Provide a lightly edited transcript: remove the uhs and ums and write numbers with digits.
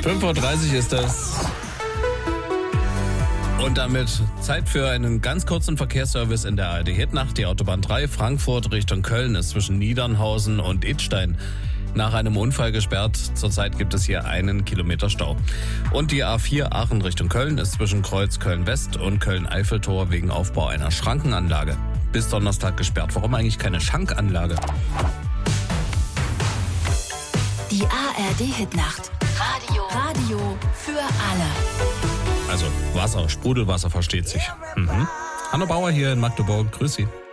5:30 Uhr ist das. Und damit Zeit für einen ganz kurzen Verkehrsservice in der ARD-Hitnacht. Die Autobahn 3 Frankfurt Richtung Köln ist zwischen Niedernhausen und Idstein nach einem Unfall gesperrt. Zurzeit gibt es hier 1 Kilometer Stau. Und die A4 Aachen Richtung Köln ist zwischen Kreuz Köln-West und Köln-Eiffeltor wegen Aufbau einer Schrankenanlage bis Donnerstag gesperrt. Warum eigentlich keine Schankanlage? Die ARD-Hitnacht. Radio für alle. Also Wasser, Sprudelwasser versteht sich. Hanno Bauer hier in Magdeburg. Grüß Sie.